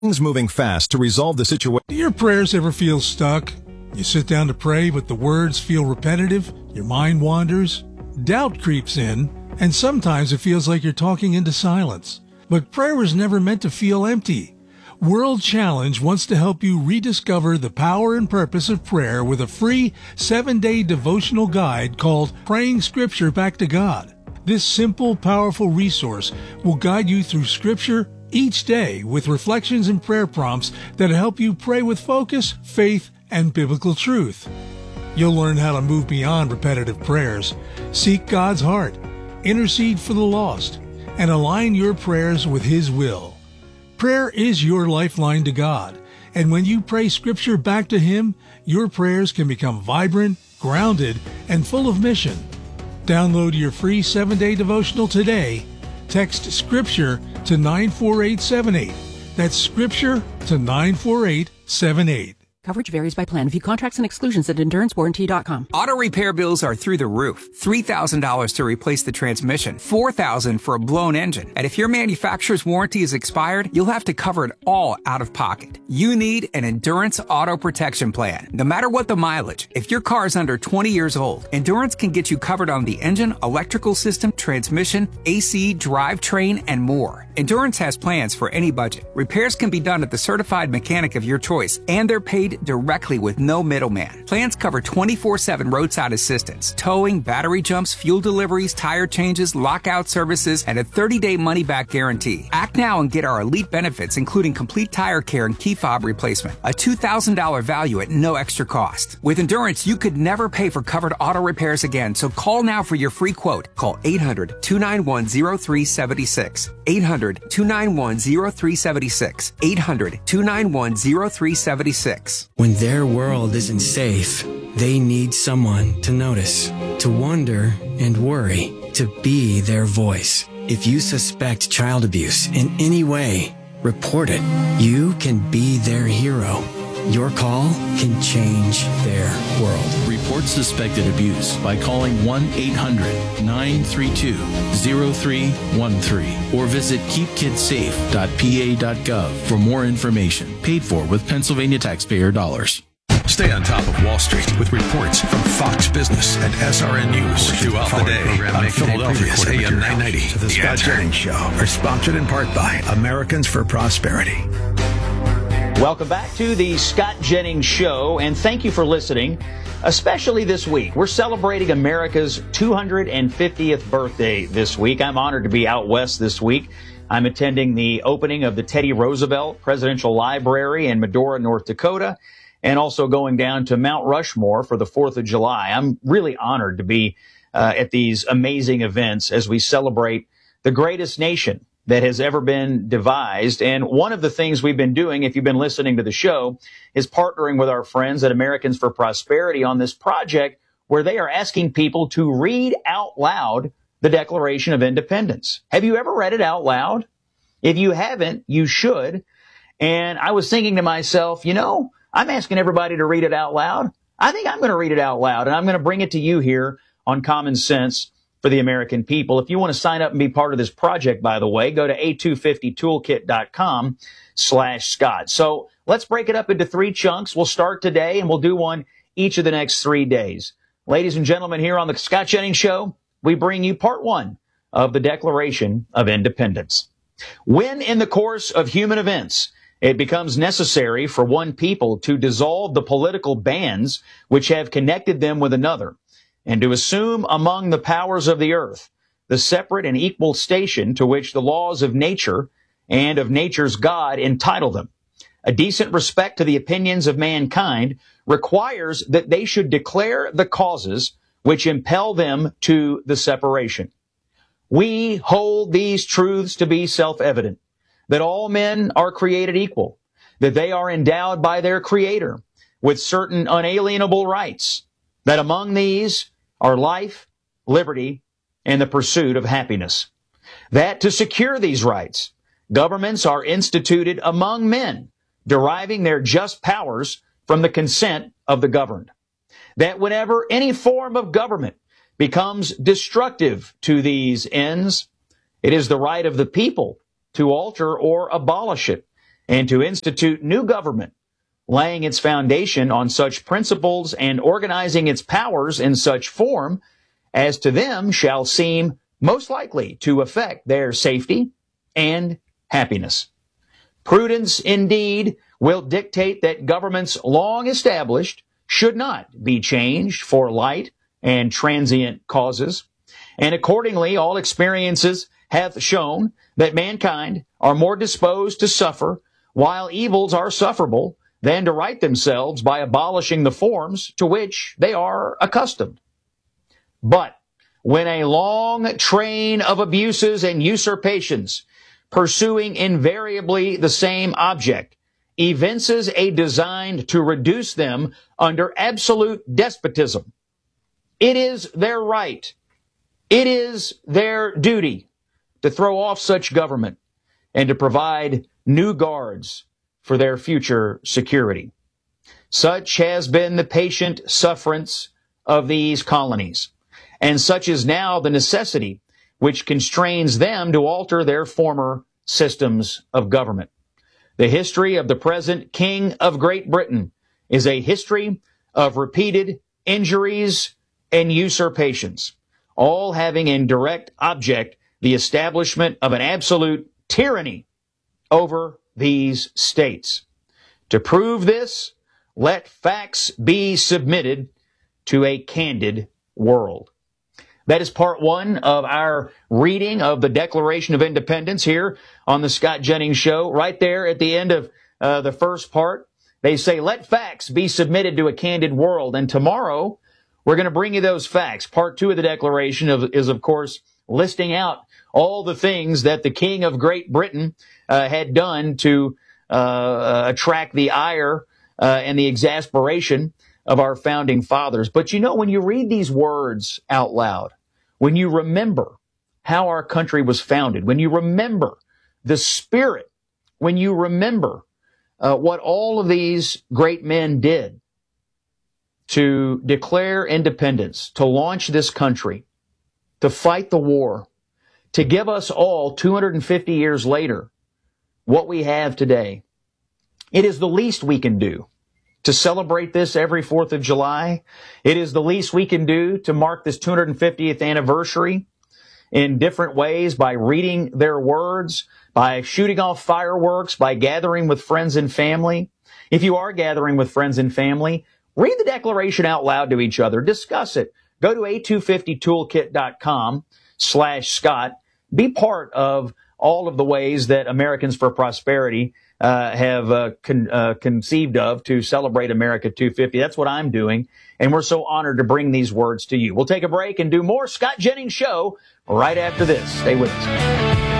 Things moving fast to resolve the situation. Do your prayers ever feel stuck? You sit down to pray, but the words feel repetitive, your mind wanders, doubt creeps in, and sometimes it feels like you're talking into silence. But prayer was never meant to feel empty. World Challenge wants to help you rediscover the power and purpose of prayer with a free 7-day devotional guide called Praying Scripture Back to God. This simple, powerful resource will guide you through Scripture each day with reflections and prayer prompts that help you pray with focus, faith, and biblical truth. You'll learn how to move beyond repetitive prayers, seek God's heart, intercede for the lost, and align your prayers with His will. Prayer is your lifeline to God, and when you pray Scripture back to Him, your prayers can become vibrant, grounded, and full of mission. Download your free 7-day devotional today. Text Scripture to 94878. That's Scripture to 94878. Coverage varies by plan. View contracts and exclusions at EnduranceWarranty.com. Auto repair bills are through the roof. $3,000 to replace the transmission, $4,000 for a blown engine. And if your manufacturer's warranty is expired, you'll have to cover it all out of pocket. You need an Endurance Auto Protection Plan. No matter what the mileage, if your car is under 20 years old, Endurance can get you covered on the engine, electrical system, transmission, AC, drivetrain, and more. Endurance has plans for any budget. Repairs can be done at the certified mechanic of your choice, and they're paid directly with no middleman. Plans cover 24/7 roadside assistance, towing, battery jumps, fuel deliveries, tire changes, lockout services, and a 30-day money-back guarantee. Act now and get our elite benefits, including complete tire care and key fob replacement. A $2,000 value at no extra cost. With Endurance, you could never pay for covered auto repairs again, so call now for your free quote. Call 800-291-0376. 800-291-0376. 800-291-0376. When their world isn't safe, they need someone to notice, to wonder and worry, to be their voice. If you suspect child abuse in any way, report it. You can be their hero. Your call can change their world. Report suspected abuse by calling 1-800-932-0313 or visit keepkidssafe.pa.gov for more information. Paid for with Pennsylvania taxpayer dollars. Stay on top of Wall Street with reports from Fox Business and SRN News throughout the day on Philadelphia's AM 990. The Scott Jennings Show are sponsored in part by Americans for Prosperity. Welcome back to the Scott Jennings Show, and thank you for listening, especially this week. We're celebrating America's 250th birthday this week. I'm honored to be out west this week. I'm attending the opening of the Teddy Roosevelt Presidential Library in Medora, North Dakota, and also going down to Mount Rushmore for the 4th of July. I'm really honored to be at these amazing events as we celebrate the greatest nation that has ever been devised. And one of the things we've been doing, if you've been listening to the show, is partnering with our friends at Americans for Prosperity on this project where they are asking people to read out loud the Declaration of Independence. Have you ever read it out loud? If you haven't, you should. And I was thinking to myself, you know, I'm asking everybody to read it out loud. I think I'm going to read it out loud, and I'm going to bring it to you here on Common Sense for the American people. If you want to sign up and be part of this project, by the way, go to a250toolkit.com/Scott. So let's break it up into 3 chunks. We'll start today, and we'll do one each of the next 3 days. Ladies and gentlemen, here on the Scott Jennings Show, we bring you part 1 of the Declaration of Independence. When in the course of human events, it becomes necessary for one people to dissolve the political bands which have connected them with another, and to assume among the powers of the earth the separate and equal station to which the laws of nature and of nature's God entitle them. A decent respect to the opinions of mankind requires that they should declare the causes which impel them to the separation. We hold these truths to be self-evident, that all men are created equal, that they are endowed by their Creator with certain unalienable rights, that among these are life, liberty, and the pursuit of happiness. That to secure these rights, governments are instituted among men, deriving their just powers from the consent of the governed. That whenever any form of government becomes destructive to these ends, it is the right of the people to alter or abolish it, and to institute new government, laying its foundation on such principles and organizing its powers in such form as to them shall seem most likely to affect their safety and happiness. Prudence, indeed, will dictate that governments long established should not be changed for light and transient causes. And accordingly, all experiences have shown that mankind are more disposed to suffer while evils are sufferable than to right themselves by abolishing the forms to which they are accustomed. But when a long train of abuses and usurpations, pursuing invariably the same object, evinces a design to reduce them under absolute despotism, it is their right, it is their duty to throw off such government and to provide new guards for their future security. Such has been the patient sufferance of these colonies, and such is now the necessity which constrains them to alter their former systems of government. The history of the present King of Great Britain is a history of repeated injuries and usurpations, all having in direct object the establishment of an absolute tyranny over these states. To prove this, let facts be submitted to a candid world. That is part one of our reading of the Declaration of Independence here on the Scott Jennings Show. Right there at the end of the first part, they say, let facts be submitted to a candid world. And tomorrow, we're going to bring you those facts. Part two of the Declaration is, of course, listing out all the things that the King of Great Britain had done to attract the ire and the exasperation of our founding fathers. But you know, when you read these words out loud, when you remember how our country was founded, when you remember the spirit, when you remember what all of these great men did to declare independence, to launch this country, to fight the war, to give us all 250 years later what we have today, it is the least we can do to celebrate this every 4th of July. It is the least we can do to mark this 250th anniversary in different ways, by reading their words, by shooting off fireworks, by gathering with friends and family. If you are gathering with friends and family, read the Declaration out loud to each other. Discuss it. Go to a250toolkit.com/Scott. Be part of all of the ways that Americans for Prosperity have conceived of to celebrate America 250. That's what I'm doing, and we're so honored to bring these words to you. We'll take a break and do more Scott Jennings Show right after this. Stay with us.